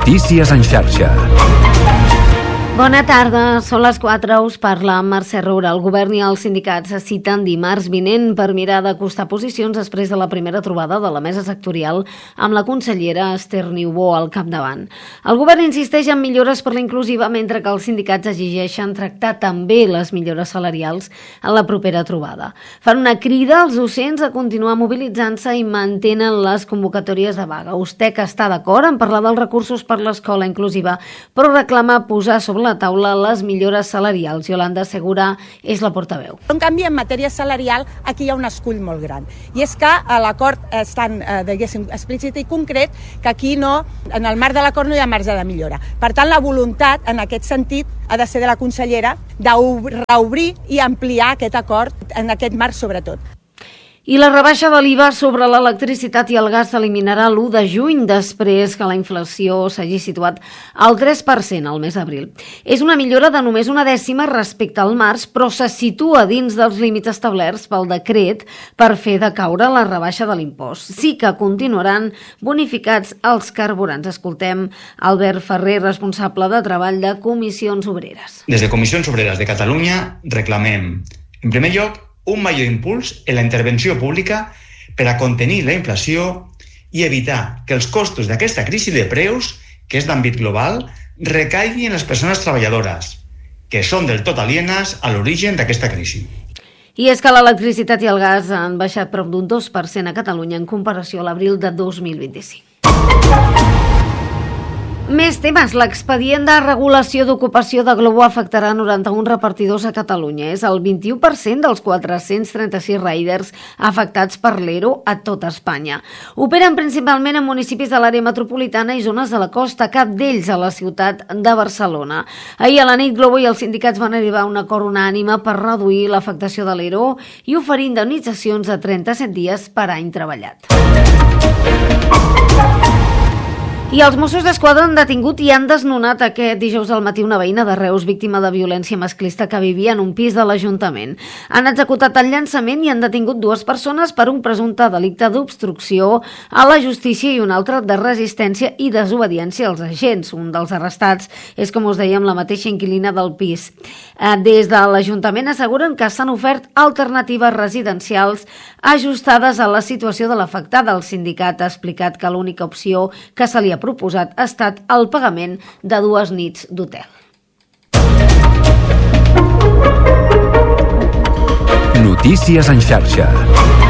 Notícies en xarxa. Bona tarda, són les 4, us parla Mercè Roura. El govern i els sindicats es citen dimarts vinent per mirar d'acostar posicions després de la primera trobada de la mesa sectorial amb la consellera Esther Niubó al capdavant. El govern insisteix en millores per la inclusiva, mentre que els sindicats exigeixen tractar també les millores salarials en la propera trobada. Fan una crida als docents a continuar mobilitzant-se i mantenen les convocatòries de vaga. USTEC està d'acord en parlar dels recursos per l'escola inclusiva, però reclama posar sobre la taula les millores salarials. Yolanda Segura és la portaveu. En canvi, en matèria salarial, aquí hi ha un escull molt gran. I és que a l'acord és tan, explícit i concret que aquí en el marc de l'acord no hi ha marge de millora. Per tant, la voluntat, en aquest sentit, ha de ser de la consellera de reobrir i ampliar aquest acord en aquest marc, sobretot. I la rebaixa de l'IVA sobre l'electricitat i el gas s'eliminarà l'1 de juny, després que la inflació s'hagi situat al 3% al mes d'abril. És una millora de només una dècima respecte al març, però se situa dins dels límits establerts pel decret per fer decaure la rebaixa de l'impost. Sí que continuaran bonificats els carburants. Escoltem Albert Ferrer, responsable de treball de Comissions Obreres. Des de Comissions Obreres de Catalunya reclamem, en primer lloc, un major impuls en la intervenció pública per a contenir la inflació i evitar que els costos d'aquesta crisi de preus, que és d'àmbit global, recaiguin en les persones treballadores, que són del tot alienes a l'origen d'aquesta crisi. I és que l'electricitat i el gas han baixat prop d'un 2% a Catalunya en comparació a l'abril de 2025. Més temes. L'expedient de regulació d'ocupació de Glovo afectarà 91 repartidors a Catalunya. És el 21% dels 436 riders afectats per l'ERO a tot Espanya. Operen principalment en municipis de l'àrea metropolitana i zones de la costa, cap d'ells a la ciutat de Barcelona. Ahir a la nit, Glovo i els sindicats van arribar a un acord unànime per reduir l'afectació de l'ERO i oferir indemnitzacions de 37 dies per any treballat. I els Mossos d'Esquadra han detingut i han desnonat aquest dijous al matí una veïna de Reus víctima de violència masclista que vivia en un pis de l'Ajuntament. Han executat el llançament i han detingut 2 persones per un presumpte delicte d'obstrucció a la justícia i un altre de resistència i desobediència als agents. Un dels arrestats és, com us dèiem, la mateixa inquilina del pis. Des de l'Ajuntament asseguren que s'han ofert alternatives residencials ajustades a la situació de l'afectada. El sindicat ha explicat que l'única opció que se li ha proposat ha estat el pagament de 2 nits d'hotel. Notícies en xarxa.